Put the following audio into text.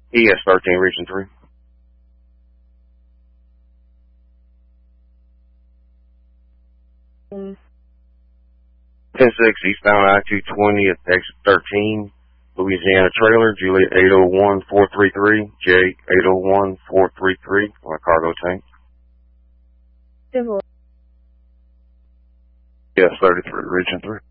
ES13, Region 3. Mm. 10-6, eastbound I-220 at exit 13, Louisiana trailer, Juliet 801-433, J 801-433, on a cargo tank. Civil. ES33, Region 3.